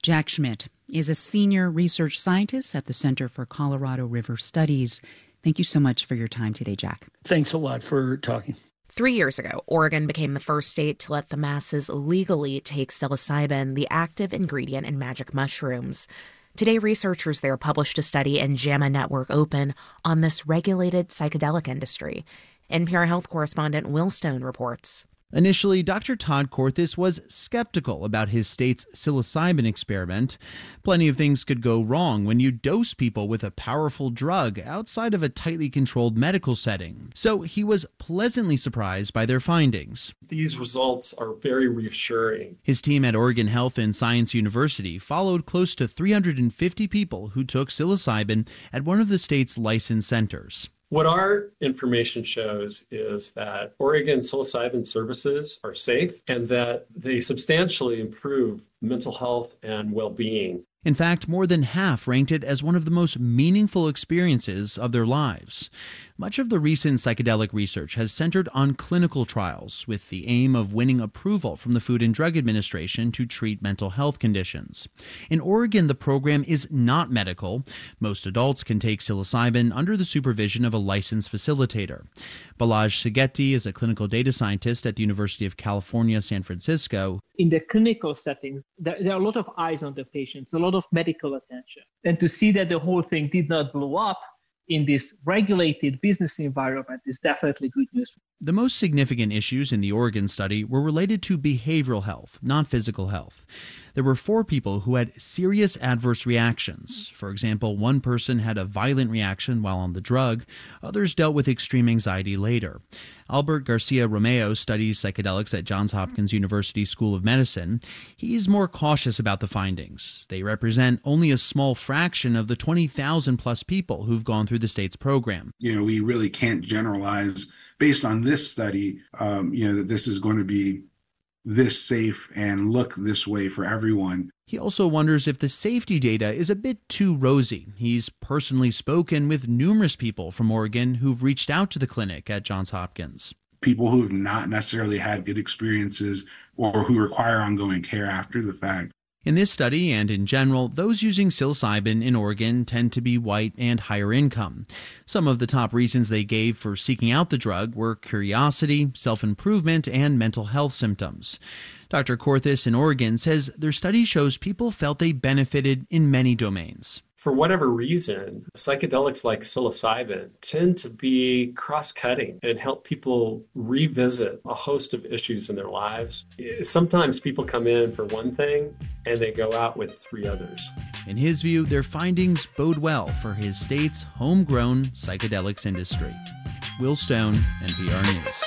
Jack Schmidt is a senior research scientist at the Center for Colorado River Studies. Thank you so much for your time today, Jack. Thanks a lot for talking. 3 years ago, Oregon became the first state to let the masses legally take psilocybin, the active ingredient in magic mushrooms. Today, researchers there published a study in JAMA Network Open on this regulated psychedelic industry. NPR health correspondent Will Stone reports. Initially, Dr. Todd Korthus was skeptical about his state's psilocybin experiment. Plenty of things could go wrong when you dose people with a powerful drug outside of a tightly controlled medical setting. So he was pleasantly surprised by their findings. These results are very reassuring. His team at Oregon Health and Science University followed close to 350 people who took psilocybin at one of the state's licensed centers. What our information shows is that Oregon psilocybin services are safe and that they substantially improve mental health and well-being. In fact, more than half ranked it as one of the most meaningful experiences of their lives. Much of the recent psychedelic research has centered on clinical trials with the aim of winning approval from the Food and Drug Administration to treat mental health conditions. In Oregon, the program is not medical. Most adults can take psilocybin under the supervision of a licensed facilitator. Balazs Szigeti is a clinical data scientist at the University of California, San Francisco. In the clinical settings, there are a lot of eyes on the patients, a lot of medical attention. And to see that the whole thing did not blow up in this regulated business environment is definitely good news. The most significant issues in the Oregon study were related to behavioral health, not physical health. There were 4 people who had serious adverse reactions. For example, one person had a violent reaction while on the drug. Others dealt with extreme anxiety later. Albert Garcia Romeo studies psychedelics at Johns Hopkins University School of Medicine. He's more cautious about the findings. They represent only a small fraction of the 20,000 plus people who've gone through the state's program. We really can't generalize based on this study, that this is going to be this safe and look this way for everyone. He also wonders if the safety data is a bit too rosy. He's personally spoken with numerous people from Oregon who've reached out to the clinic at Johns Hopkins. People who have not necessarily had good experiences or who require ongoing care after the fact. In this study and in general, those using psilocybin in Oregon tend to be white and higher income. Some of the top reasons they gave for seeking out the drug were curiosity, self-improvement, and mental health symptoms. Dr. Korthus in Oregon says their study shows people felt they benefited in many domains. For whatever reason, psychedelics like psilocybin tend to be cross-cutting and help people revisit a host of issues in their lives. Sometimes people come in for one thing and they go out with 3 others. In his view, their findings bode well for his state's homegrown psychedelics industry. Will Stone, NPR News.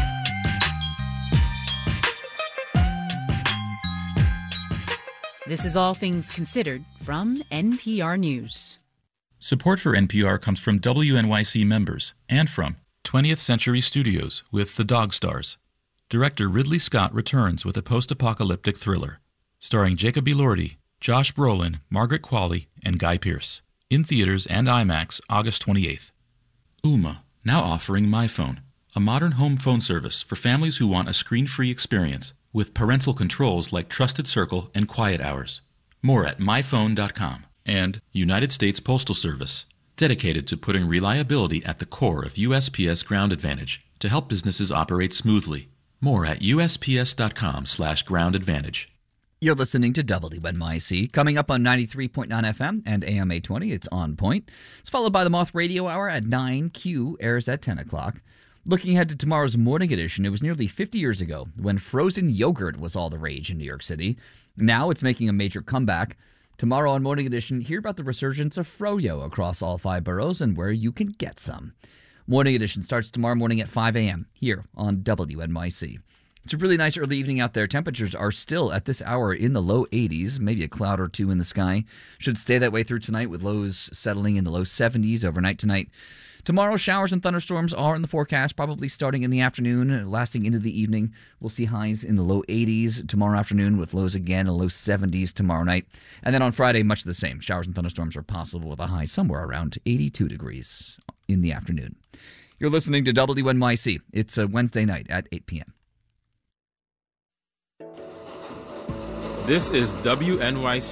This is All Things Considered from NPR News. Support for NPR comes from WNYC members and from 20th Century Studios with The Dog Stars. Director Ridley Scott returns with a post-apocalyptic thriller starring Jacob Elordi, Josh Brolin, Margaret Qualley, and Guy Pearce. In theaters and IMAX August 28th. Ooma, now offering MyPhone, a modern home phone service for families who want a screen-free experience with parental controls like Trusted Circle and Quiet Hours. More at myphone.com. And United States Postal Service, dedicated to putting reliability at the core of USPS Ground Advantage to help businesses operate smoothly. More at usps.com/Ground Advantage. You're listening to WNYC. Coming up on 93.9 FM and AM 820, it's On Point. It's followed by the Moth Radio Hour at 9. Q airs at 10 o'clock. Looking ahead to tomorrow's morning edition, it was nearly 50 years ago when frozen yogurt was all the rage in New York City. Now it's making a major comeback. Tomorrow on Morning Edition, hear about the resurgence of froyo across all 5 boroughs and where you can get some. Morning Edition starts tomorrow morning at 5 a.m. here on WNYC. It's a really nice early evening out there. Temperatures are still at this hour in the low 80s, maybe a cloud or 2 in the sky. Should stay that way through tonight with lows settling in the low 70s overnight tonight. Tomorrow, showers and thunderstorms are in the forecast, probably starting in the afternoon, lasting into the evening. We'll see highs in the low 80s tomorrow afternoon with lows again in the low 70s tomorrow night. And then on Friday, much the same. Showers and thunderstorms are possible with a high somewhere around 82 degrees in the afternoon. You're listening to WNYC. It's a Wednesday night at 8 p.m. This is WNYC.